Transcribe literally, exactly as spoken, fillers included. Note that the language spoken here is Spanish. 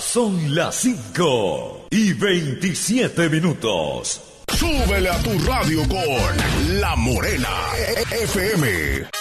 Son las cinco y veintisiete minutos. Súbele a tu radio con La Morena F M.